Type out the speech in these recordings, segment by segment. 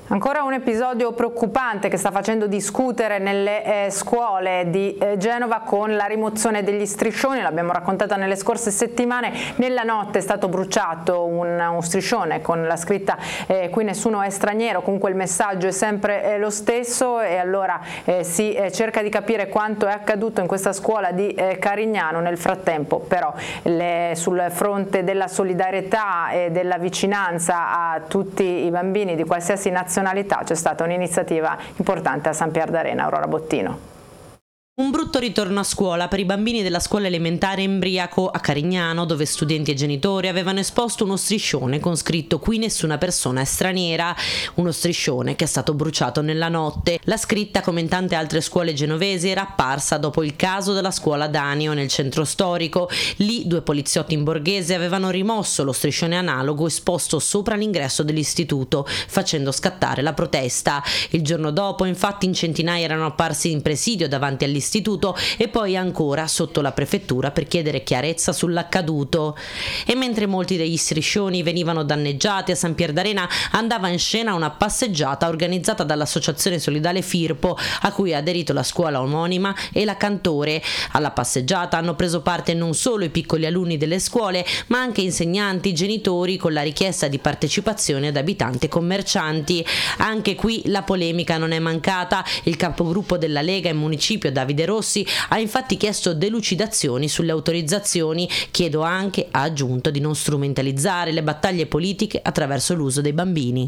Ancora un episodio preoccupante che sta facendo discutere nelle scuole di Genova con la rimozione degli striscioni, l'abbiamo raccontata nelle scorse settimane. Nella notte è stato bruciato un striscione con la scritta qui nessuno è straniero, comunque il messaggio è sempre lo stesso, e allora si cerca di capire quanto è accaduto in questa scuola di Carignano. Nel frattempo però sul fronte della solidarietà e della vicinanza a tutti i bambini di qualsiasi nazionalità c'è stata un'iniziativa importante a San Pier d'Arena. Aurora Bottino. Un brutto ritorno a scuola per i bambini della scuola elementare Embriaco a Carignano, dove studenti e genitori avevano esposto uno striscione con scritto "Qui nessuna persona è straniera", uno striscione che è stato bruciato nella notte. La scritta, come in tante altre scuole genovesi, era apparsa dopo il caso della scuola Danio nel centro storico. Lì 2 poliziotti in borghese avevano rimosso lo striscione analogo esposto sopra l'ingresso dell'istituto, facendo scattare la protesta. Il giorno dopo, infatti, in centinaia erano apparsi in presidio davanti all'istituto e poi ancora sotto la prefettura per chiedere chiarezza sull'accaduto. E mentre molti degli striscioni venivano danneggiati, a San Pier d'Arena andava in scena una passeggiata organizzata dall'associazione solidale Firpo, a cui ha aderito la scuola omonima e la Cantore. Alla passeggiata hanno preso parte non solo i piccoli alunni delle scuole, ma anche insegnanti, genitori, con la richiesta di partecipazione ad abitanti e commercianti. Anche qui la polemica non è mancata. Il capogruppo della Lega in municipio, Davide Rossi, ha infatti chiesto delucidazioni sulle autorizzazioni. Chiedo anche, ha aggiunto, di non strumentalizzare le battaglie politiche attraverso l'uso dei bambini.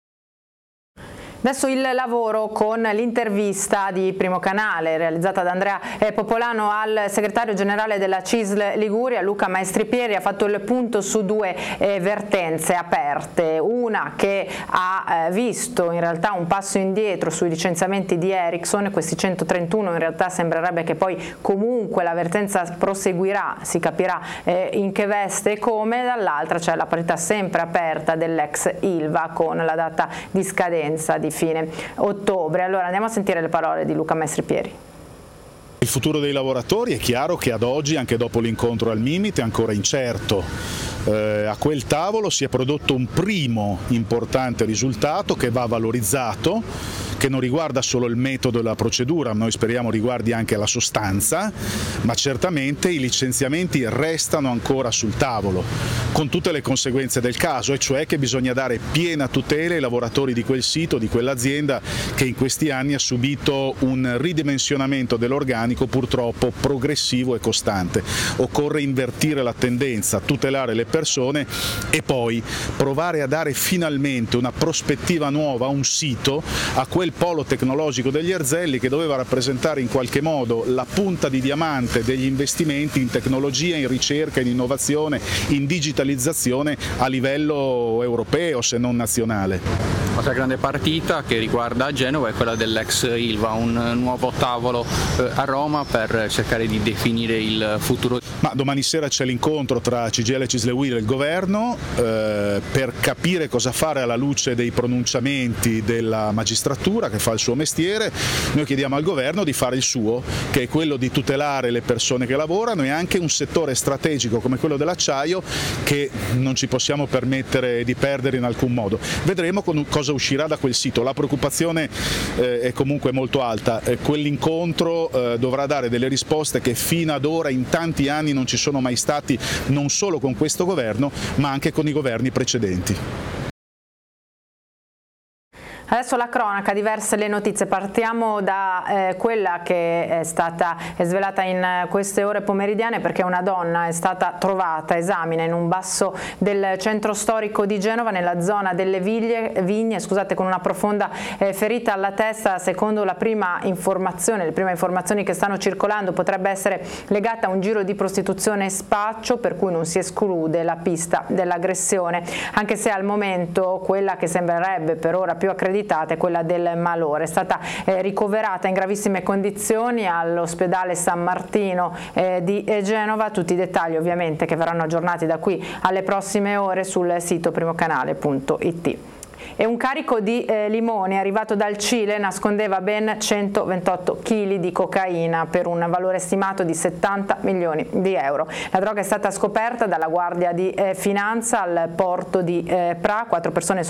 Adesso il lavoro con l'intervista di Primo Canale realizzata da Andrea Popolano al segretario generale della CISL Liguria, Luca Maestripieri. Ha fatto il punto su 2 vertenze aperte, una che ha visto in realtà un passo indietro sui licenziamenti di Ericsson, questi 131 in realtà sembrerebbe che poi comunque la vertenza proseguirà, si capirà in che veste e come. Dall'altra c'è la parità sempre aperta dell'ex Ilva con la data di scadenza di fine ottobre. Allora andiamo a sentire le parole di Luca Maestripieri. Il futuro dei lavoratori è chiaro che ad oggi, anche dopo l'incontro al Mimit, è ancora incerto. A quel tavolo si è prodotto un primo importante risultato che va valorizzato, che non riguarda solo il metodo e la procedura, noi speriamo riguardi anche la sostanza, ma certamente i licenziamenti restano ancora sul tavolo, con tutte le conseguenze del caso, e cioè che bisogna dare piena tutela ai lavoratori di quel sito, di quell'azienda che in questi anni ha subito un ridimensionamento dell'organico purtroppo progressivo e costante. Occorre invertire la tendenza, tutelare le persone e poi provare a dare finalmente una prospettiva nuova a un sito, a quel polo tecnologico degli Erzelli che doveva rappresentare in qualche modo la punta di diamante degli investimenti in tecnologia, in ricerca, in innovazione, in digitalizzazione a livello europeo se non nazionale. Altra grande partita che riguarda Genova è quella dell'ex Ilva, un nuovo tavolo a Roma per cercare di definire il futuro. Ma domani sera c'è l'incontro tra CGIL, CISL e il governo per capire cosa fare alla luce dei pronunciamenti della magistratura che fa il suo mestiere. Noi chiediamo al governo di fare il suo, che è quello di tutelare le persone che lavorano e anche un settore strategico come quello dell'acciaio che non ci possiamo permettere di perdere in alcun modo. Vedremo cosa uscirà da quel sito. La preoccupazione è comunque molto alta. Quell'incontro dovrà dare delle risposte che fino ad ora in tanti anni non ci sono mai stati, non solo con questo governo ma anche con i governi precedenti. Adesso la cronaca, diverse le notizie. Partiamo da quella che è stata svelata in queste ore pomeridiane, perché una donna è stata trovata esamine in un basso del centro storico di Genova, nella zona delle Vigne, con una profonda ferita alla testa. Secondo le prime informazioni che stanno circolando, potrebbe essere legata a un giro di prostituzione e spaccio, per cui non si esclude la pista dell'aggressione, anche se al momento quella che sembrerebbe per ora più accreditata è quella del malore. È stata ricoverata in gravissime condizioni all'ospedale San Martino di Genova. Tutti i dettagli ovviamente che verranno aggiornati da qui alle prossime ore sul sito primocanale.it. E un carico di limoni arrivato dal Cile nascondeva ben 128 kg di cocaina per un valore stimato di 70 milioni di euro. La droga è stata scoperta dalla Guardia di Finanza al porto di Pra. 4 persone